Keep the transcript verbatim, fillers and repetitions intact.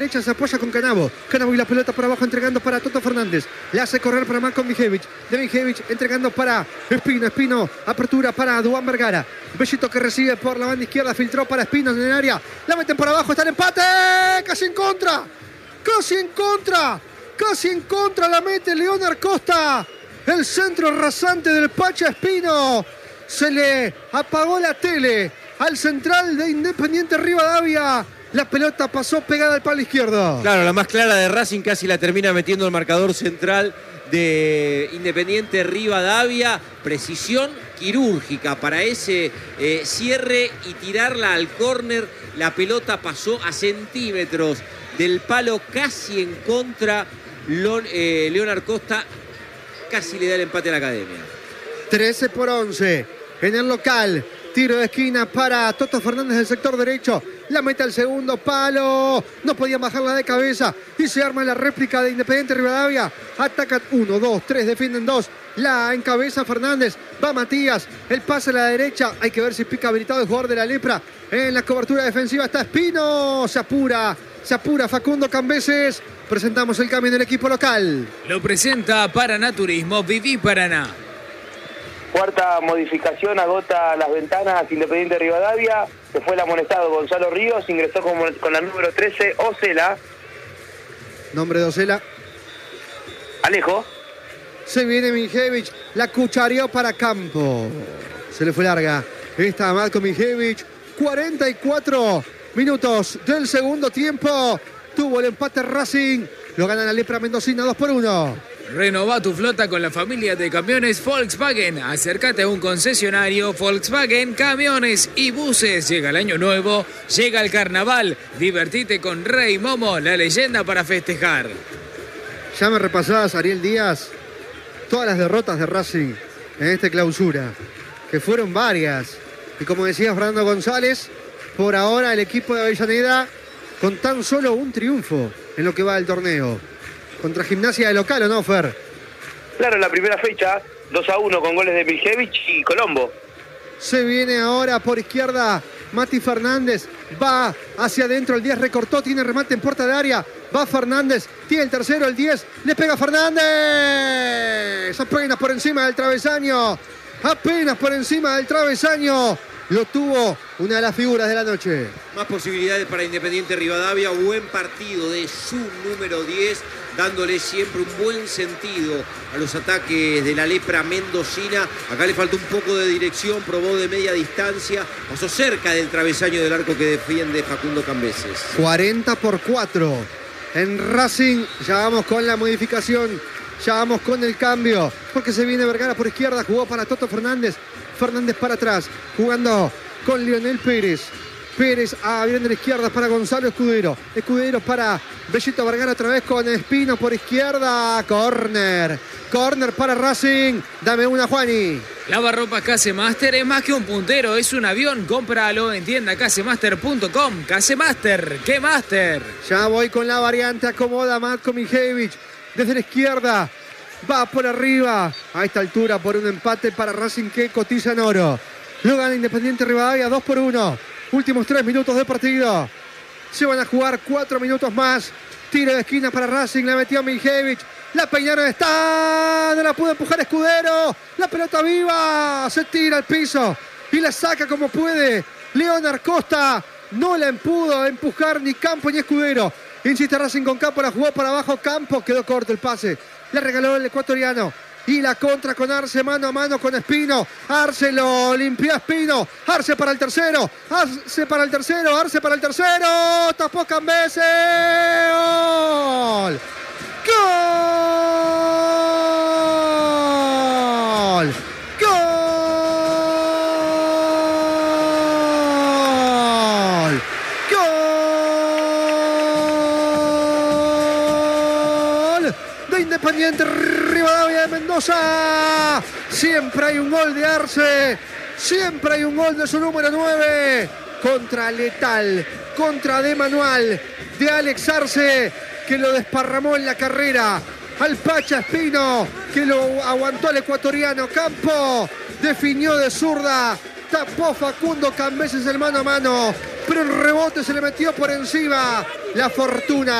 derecha se apoya con Canavo. Canavo y la pelota por abajo entregando para Toto Fernández. Le hace correr para Marco Mijevic. De Mijevic entregando para Espino. Espino, apertura para Duván Vergara. Bellito que recibe por la banda izquierda. Filtró para Espino en el área. La meten por abajo. Está el empate. Casi en contra. Casi en contra. Casi en contra la mete Leonard Costa. El centro rasante del Pacha Espino. Se le apagó la tele al central de Independiente Rivadavia. La pelota pasó pegada al palo izquierdo. Claro, la más clara de Racing casi la termina metiendo el marcador central de Independiente Rivadavia. Precisión quirúrgica para ese eh, cierre y tirarla al córner. La pelota pasó a centímetros del palo, casi en contra. Lon, eh, Leonard Costa casi le da el empate a la Academia. trece por once en el local. Tiro de esquina para Toto Fernández del sector derecho. La mete al segundo palo. No podía bajarla de cabeza. Y se arma la réplica de Independiente Rivadavia. Atacan uno, dos, tres, defienden dos. La encabeza Fernández. Va Matías. El pase a la derecha. Hay que ver si pica habilitado el jugador de la Lepra. En la cobertura defensiva está Espino. Se apura. Se apura Facundo Cambeses. Presentamos el cambio del equipo local. Lo presenta Paraná Turismo. Viví Paraná. Cuarta modificación, agota las ventanas Independiente Rivadavia. Se fue el amonestado Gonzalo Ríos, ingresó con, con la número trece, Ocela. Nombre de Ocela. Alejo. Se viene Mijevic, la cuchareó para Campo. Se le fue larga. Está Marco Mijevic. cuarenta y cuatro minutos del segundo tiempo. Tuvo el empate Racing. Lo gana la Lepra Mendocina dos por uno. Renova tu flota con la familia de camiones Volkswagen. Acércate a un concesionario Volkswagen, camiones y buses. Llega el año nuevo, llega el carnaval. Divertite con Rey Momo, la leyenda para festejar. Ya me repasabas, Ariel Díaz, todas las derrotas de Racing en esta clausura, que fueron varias. Y como decía Fernando González, por ahora el equipo de Avellaneda con tan solo un triunfo en lo que va del torneo. Contra Gimnasia de local, ¿o no, Fer? Claro, en la primera fecha, dos a uno con goles de Mijevic y Colombo. Se viene ahora por izquierda Mati Fernández. Va hacia adentro, el diez recortó, tiene remate en puerta de área. Va Fernández, tiene el tercero, el diez. Le pega Fernández. Apenas por encima del travesaño. Apenas por encima del travesaño. Lo tuvo una de las figuras de la noche. Más posibilidades para Independiente Rivadavia. Buen partido de su número diez, dándole siempre un buen sentido a los ataques de la Lepra Mendocina. Acá le faltó un poco de dirección, probó de media distancia, pasó cerca del travesaño del arco que defiende Facundo Cambeses. cuarenta por cuatro en Racing. Ya vamos con la modificación, ya vamos con el cambio, porque se viene Vergara por izquierda, jugó para Toto Fernández. Fernández para atrás, jugando con Lionel Pérez. Pérez abriendo la izquierda para Gonzalo Escudero. Escudero para Bellito Vergara otra vez con Espino por izquierda. Corner. Corner para Racing. Dame una, Juani. Lavarropas Casemaster es más que un puntero, es un avión. Cómpralo en tienda casemaster punto com. Casemaster, ¿qué master? Ya voy con la variante. Acomoda Marco Mijevic desde la izquierda. Va por arriba. A esta altura por un empate para Racing que cotiza en oro. Lo gana Independiente Rivadavia dos por uno. Últimos tres minutos de partido. Se van a jugar cuatro minutos más. Tiro de esquina para Racing. La metió Mijevic. La peinaron. Está. No la pudo empujar Escudero. La pelota viva. Se tira al piso. Y la saca como puede. Leonard Costa. No la pudo empujar ni Campo ni Escudero. Insiste Racing con Campo. La jugó para abajo. Campo. Quedó corto el pase. Le regaló el ecuatoriano. Y la contra con Arce, mano a mano con Espino. Arce lo limpió a Espino. Arce para el tercero. Arce para el tercero. Arce para el tercero. Tapó Cambeses. ¡Gol! ¡Gol! ¡Gol! ¡Gol! De Independiente Rivadavia de Mendoza. Siempre hay un gol de Arce. Siempre hay un gol de su número nueve. Contra Letal. Contra de Manual. De Alex Arce, que lo desparramó en la carrera. Al Pacha Espino, que lo aguantó el ecuatoriano. Campo definió de zurda. Tapó Facundo Cambeses el mano a mano. pero en rebote se le metió por encima la fortuna.